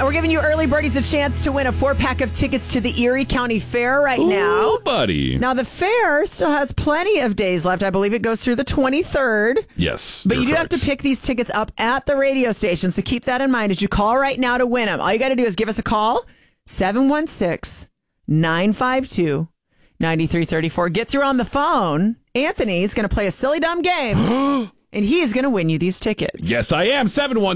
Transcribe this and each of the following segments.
we're giving you early birdies a chance to win a 4-pack of tickets to the Erie County Fair right now. Ooh, buddy. Now, the fair still has plenty of days left. I believe it goes through the 23rd. Yes. But you do have to pick these tickets up at the radio station, so keep that in mind as you call right now to win them. All you got to do is give us a call, 716-952-9334. Get through on the phone. Anthony's going to play a silly dumb game. And he is going to win you these tickets. Yes, I am.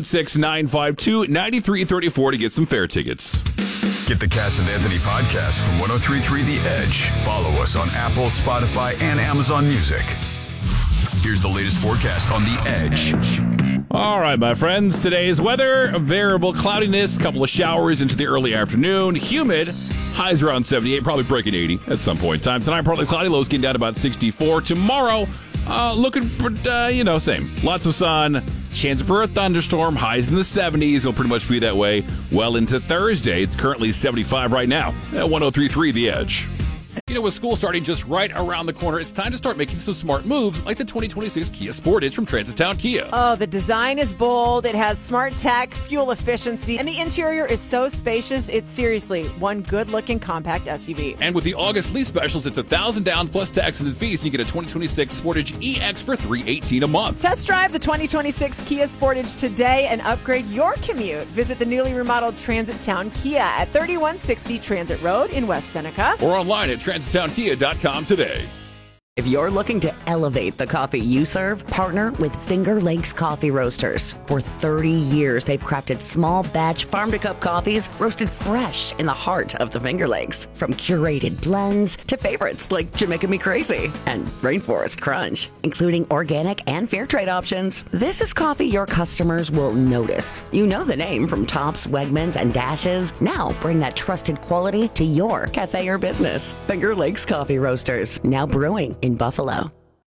716-952-9334 to get some fair tickets. Get the Cass and Anthony podcast from 103.3 The Edge. Follow us on Apple, Spotify, and Amazon Music. Here's the latest forecast on The Edge. All right, my friends. Today's weather, variable cloudiness, couple of showers into the early afternoon, humid, highs around 78, probably breaking 80 at some point in time. Tonight, partly cloudy, lows getting down to about 64. Tomorrow, looking, same. Lots of sun, chance for a thunderstorm, highs in the 70s. It'll pretty much be that way well into Thursday. It's currently 75 right now at 103.3 The Edge. With school starting just right around the corner, it's time to start making some smart moves like the 2026 Kia Sportage from Transitown Kia. Oh, the design is bold. It has smart tech, fuel efficiency, and the interior is so spacious. It's seriously one good-looking compact SUV. And with the August lease specials, it's $1,000 down plus taxes and fees, and you get a 2026 Sportage EX for $318 a month. Test drive the 2026 Kia Sportage today and upgrade your commute. Visit the newly remodeled Transitown Kia at 3160 Transit Road in West Seneca. Or online at transitownkia.com today. If you're looking to elevate the coffee you serve, partner with Finger Lakes Coffee Roasters. For 30 years, they've crafted small batch farm-to-cup coffees roasted fresh in the heart of the Finger Lakes. From curated blends to favorites like Jamaica Me Crazy and Rainforest Crunch, including organic and fair trade options. This is coffee your customers will notice. You know the name from Tops, Wegmans, and Dashes. Now bring that trusted quality to your cafe or business. Finger Lakes Coffee Roasters, now brewing in Buffalo.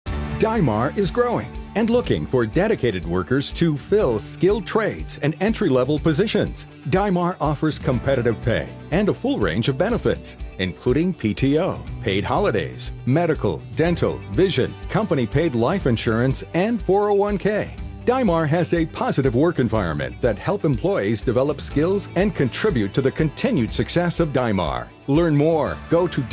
Dymar is growing and looking for dedicated workers to fill skilled trades and entry-level positions. Dymar offers competitive pay and a full range of benefits, including PTO, paid holidays, medical, dental, vision, company-paid life insurance, and 401k. Dymar has a positive work environment that help employees develop skills and contribute to the continued success of Dymar. Learn more. Go to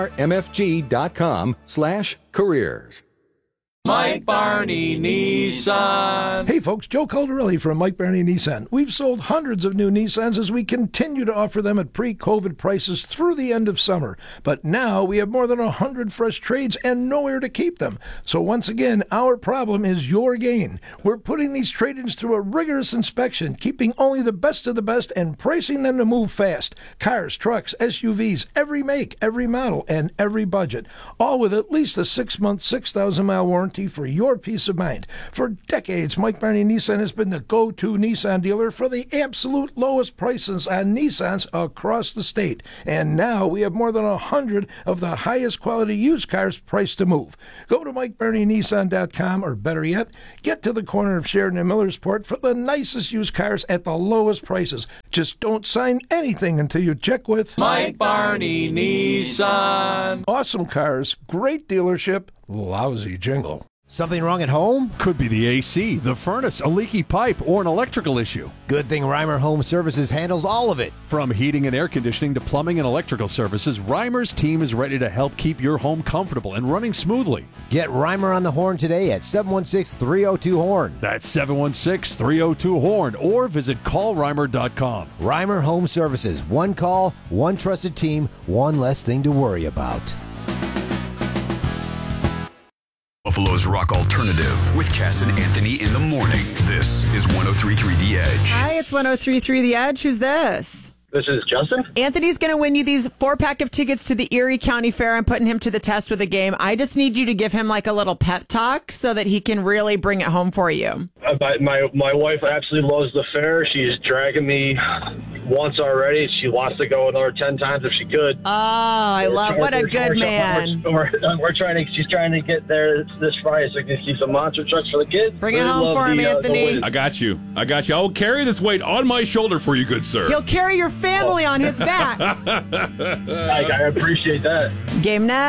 dymarmfg.com/careers. Mike Barney Nissan. Hey folks, Joe Caldarelli from Mike Barney Nissan. We've sold hundreds of new Nissans as we continue to offer them at pre-COVID prices through the end of summer. But now we have more than 100 fresh trades and nowhere to keep them. So once again, our problem is your gain. We're putting these trade-ins through a rigorous inspection, keeping only the best of the best and pricing them to move fast. Cars, trucks, SUVs, every make, every model, and every budget. All with at least a 6-month, 6,000-mile warranty for your peace of mind. For decades, Mike Barney Nissan has been the go-to Nissan dealer for the absolute lowest prices on Nissans across the state. And now we have more than 100 of the highest quality used cars priced to move. Go to MikeBarneyNissan.com, or better yet, get to the corner of Sheridan and Millersport for the nicest used cars at the lowest prices. Just don't sign anything until you check with Mike Barney Nissan. Awesome cars, great dealership, lousy jingle. Something wrong at home? Could be the AC, the furnace, a leaky pipe, or an electrical issue. Good thing Reimer Home Services handles all of it. From heating and air conditioning to plumbing and electrical services, Reimer's team is ready to help keep your home comfortable and running smoothly. Get Reimer on the horn today at 716-302-HORN. That's 716-302-HORN, or visit callreimer.com. Reimer Home Services. One call, one trusted team, one less thing to worry about. Buffalo's Rock Alternative with Cass and Anthony in the morning. This is 103.3 The Edge. Hi, it's 103.3 The Edge. Who's this? This is Justin. Anthony's going to win you these 4-pack of tickets to the Erie County Fair. I'm putting him to the test with a game. I just need you to give him like a little pep talk so that he can really bring it home for you. My wife absolutely loves the fair. She's dragging me once already. She wants to go another 10 times if she could. Oh, I love what a good man. She's trying to get there this Friday so we can see some monster trucks for the kids. Bring it home for him, Anthony. I got you. I will carry this weight on my shoulder for you, good sir. He'll carry your family on his back. I appreciate that. Game next.